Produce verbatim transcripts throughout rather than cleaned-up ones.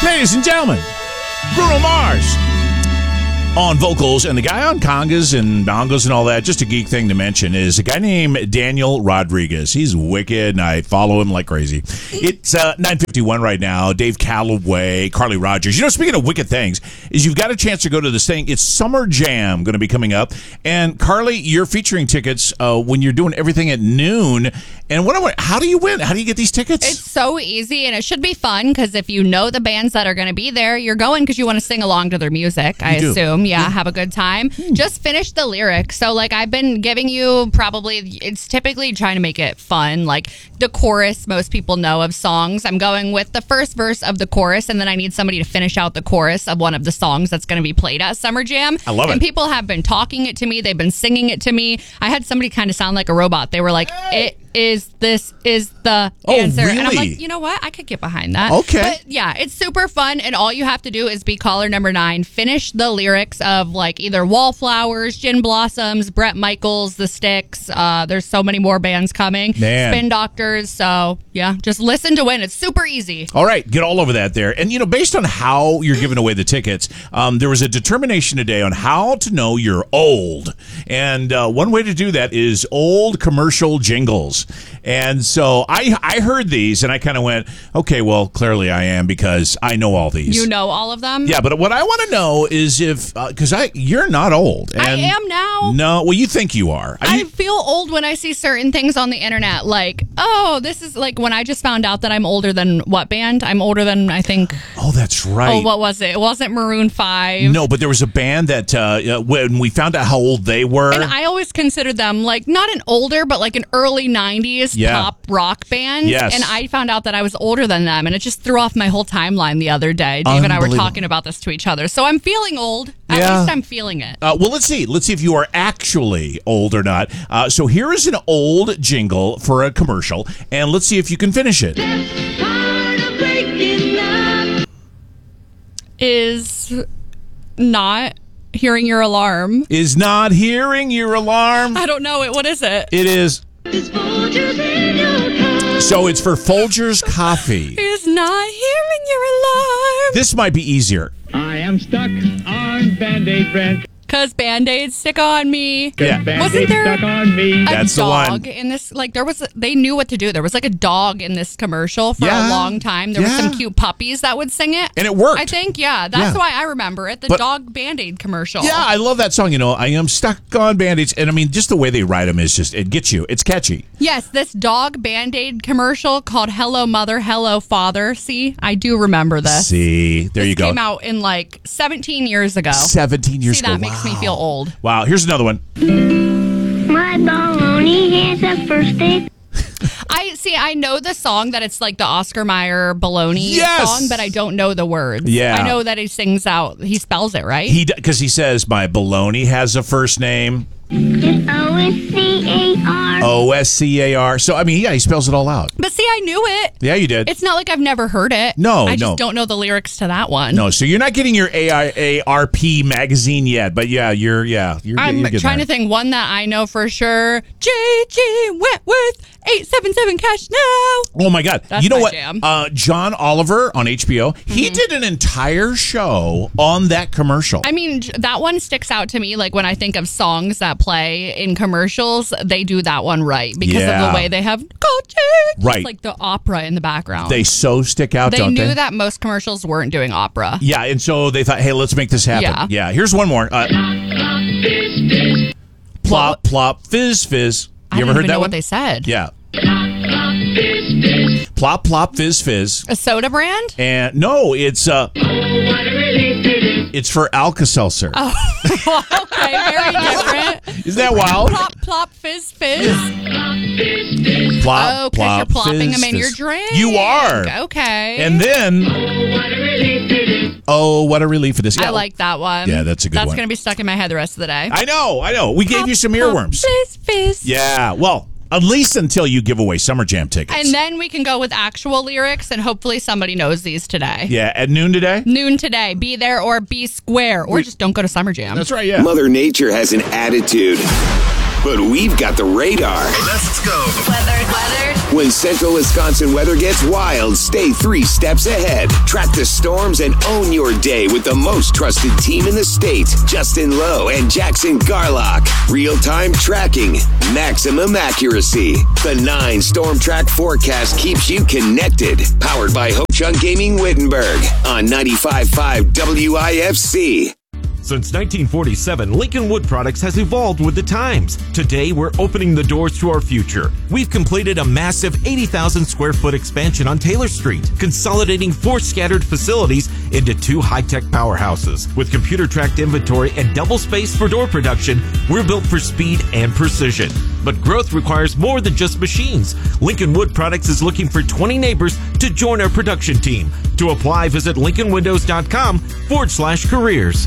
Ladies and gentlemen, Bruno Mars on vocals, and the guy on congas and bongos and all that, just a geek thing to mention, is a guy named Daniel Rodriguez. He's wicked, and I follow him like crazy. It's uh, nine fifty-one right now. Dave Calloway, Carly Rogers. You know, speaking of wicked things, is you've got a chance to go to this thing. It's Summer Jam going to be coming up. And Carly, you're featuring tickets uh, when you're doing everything at noon. And what? I, how do you win? How do you get these tickets? It's so easy, and it should be fun, because if you know the bands that are going to be there, you're going because you want to sing along to their music, I You do. assume. Yeah, have a good time. Just finish the lyrics. So, like, I've been giving you probably, it's typically trying to make it fun. Like, the chorus, most people know of songs. I'm going with the first verse of the chorus, and then I need somebody to finish out the chorus of one of the songs that's going to be played at Summer Jam. I love it. And people have been talking it to me. They've been singing it to me. I had somebody kind of sound like a robot. They were like, it is, this is the Oh, answer. And I'm really? like, you know what? I could get behind that. Okay. But yeah, it's super fun, and all you have to do is be caller number nine. Finish the lyrics of like either Wallflowers, Gin Blossoms, Bret Michaels, The Styx. Uh, there's so many more bands coming. Man. Spin Doctors. So yeah, just listen to win. It's super easy. All right, get all over that there. And, you know, based on how you're giving away the tickets, um, there was a determination today on how to know you're old. And uh, one way to do that is old commercial jingles. And so I I heard these, and I kind of went, okay, well, clearly I am, because I know all these. You know all of them? Yeah, but what I want to know is if, because I you're not old. And I am now. No, well, you think you are. Are I you- feel old when I see certain things on the internet. Like, oh, this is like when I just found out that I'm older than what band? I'm older than, I think. oh, that's right. Oh, what was it? It wasn't Maroon five. No, but there was a band that uh, when we found out how old they were. And I always considered them like not an older, but like an early nineties Yeah. pop rock band. Yes. And I found out that I was older than them, and it just threw off my whole timeline the other day. Dave and I were Unbelievable. talking about this to each other. So I'm feeling old. At Yeah. least I'm feeling it. Uh, well, let's see. Let's see if you are actually old or not. Uh, so here is an old jingle for a commercial, and let's see if you can finish it. Is not hearing your alarm. Is not hearing your alarm. I don't know it. What is it? It is. So it's for Folgers Coffee. Is not hearing your alarm. This might be easier. I am stuck on Band-Aid brand. Cause Band-Aids stick on me. Yeah. Band-Aid Wasn't there stuck on me. a That's the one. dog in this? Like there was, they knew what to do. There was like a dog in this commercial for Yeah. a long time. There were Yeah. some cute puppies that would sing it, And it worked. I think, yeah, that's Yeah. why I remember it. The But- dog Band-Aid commercial. Yeah, I love that song. You know, I am stuck on Band-Aids. And I mean, just the way they write them is just, it gets you. It's catchy. Yes, this dog Band-Aid commercial called "Hello Mother, Hello Father." See, I do remember this. See, there this you go. Came out in like seventeen years ago. seventeen years See, ago. that makes me Wow. feel old. Wow, here's another one. My baloney has a first date. I see. I know the song that it's like the Oscar Mayer baloney Yes! song, but I don't know the words. Yeah. I know that he sings out. He spells it right. He Because he says, my baloney has a first name. It's O S C A R. O S C A R. So, I mean, yeah, he spells it all out. but see, I knew it. Yeah, you did. It's not like I've never heard it. No, I just no. don't know the lyrics to that one. No, so you're not getting your A I A R P magazine yet, but yeah, you're, yeah. You're, I'm you're getting trying there. to think one that I know for sure. J G Wentworth, eight seven seven cash now. Oh my God! That's you know my what? jam. Uh, John Oliver on H B O. He Mm-hmm. did an entire show on that commercial. I mean, j- that one sticks out to me. Like when I think of songs that play in commercials, they do that one right because Yeah. of the way they have Right. like the opera in the background. they so stick out, They don't knew they? that most commercials weren't doing opera. Yeah, and so they thought, hey, let's make this happen. Yeah. Here's one more. Uh, plop, plop, fizz, fizz. You I ever didn't heard even that know one? what they said. Yeah. Plop, plop, fizz, fizz. A soda brand? And no, it's uh, it's for Alka-Seltzer. Oh, okay, very different. Isn't that wild? Plop, plop, fizz, fizz. Plop, Oh, because plop, you're plopping fizz, them in your fizz. drink. You are. Okay. And then, oh, what a relief for this. I Yeah. like that one. Yeah, that's a good That's one. going to be stuck in my head the rest of the day. I know, I know. We gave you some Pop, earworms. Fizz, fizz. Yeah, well, at least until you give away Summer Jam tickets. And then we can go with actual lyrics, and hopefully somebody knows these today. yeah, at noon today. Noon today. Be there or be square, or just don't go to Summer Jam. That's right, yeah. Mother Nature has an attitude. but we've got the radar. Let's go. Weather, weather. When Central Wisconsin weather gets wild, stay three steps ahead. Track the storms and own your day with the most trusted team in the state, Justin Lowe and Jackson Garlock. Real-time tracking, maximum accuracy. The nine Storm Track forecast keeps you connected. Powered by Ho Chunk Gaming Wittenberg on ninety-five point five W I F C. Since nineteen forty-seven, Lincoln Wood Products has evolved with the times. Today, we're opening the doors to our future. We've completed a massive eighty thousand square foot expansion on Taylor Street, consolidating four scattered facilities into two high-tech powerhouses. With computer-tracked inventory and double space for door production, we're built for speed and precision. But growth requires more than just machines. Lincoln Wood Products is looking for twenty neighbors to join our production team. To apply, visit lincoln windows dot com forward slash careers.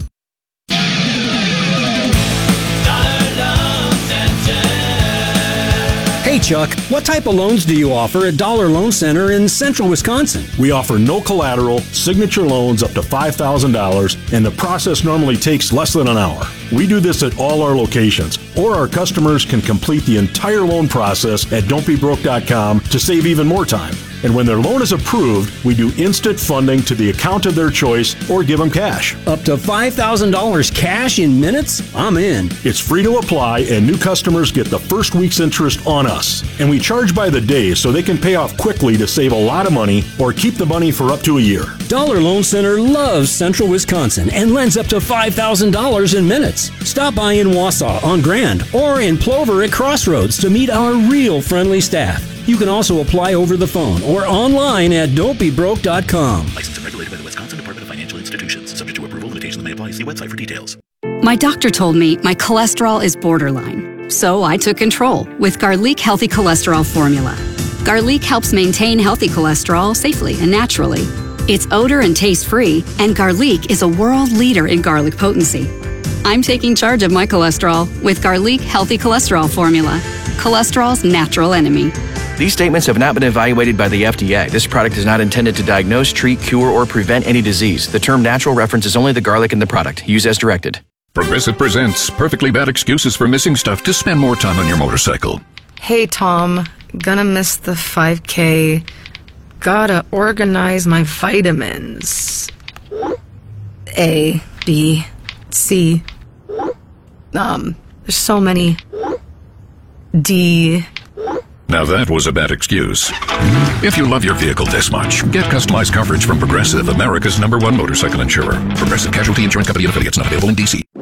Hey Chuck, what type of loans do you offer at Dollar Loan Center in Central Wisconsin? We offer no collateral, signature loans up to five thousand dollars, and the process normally takes less than an hour. We do this at all our locations, or our customers can complete the entire loan process at don't be broke dot com to save even more time. And when their loan is approved, we do instant funding to the account of their choice or give them cash. Up to five thousand dollars cash in minutes? I'm in. It's free to apply, and new customers get the first week's interest on us. And we charge by the day so they can pay off quickly to save a lot of money or keep the money for up to a year. Dollar Loan Center loves Central Wisconsin and lends up to five thousand dollars in minutes. Stop by in Wausau on Grand or in Plover at Crossroads to meet our real friendly staff. You can also apply over the phone or online at don't be broke dot com. Licensed and regulated by the Wisconsin Department of Financial Institutions. Subject to approval, limitations may apply. See website for details. My doctor told me my cholesterol is borderline, so I took control with Garlic Healthy Cholesterol Formula. Garlic helps maintain healthy cholesterol safely and naturally. It's odor and taste-free, and Garlic is a world leader in garlic potency. I'm taking charge of my cholesterol with Garlic Healthy Cholesterol Formula, cholesterol's natural enemy. These statements have not been evaluated by the F D A. This product is not intended to diagnose, treat, cure, or prevent any disease. The term natural references only the garlic in the product. Use as directed. Progressive presents Perfectly Bad Excuses for Missing Stuff to Spend More Time on Your Motorcycle. Hey, Tom. Gonna miss the five K. Gotta organize my vitamins. A, B, C. Um, there's so many. D. Now that was a bad excuse. If you love your vehicle this much, get customized coverage from Progressive, America's number one motorcycle insurer. Progressive Casualty Insurance Company and affiliates, not available in D C.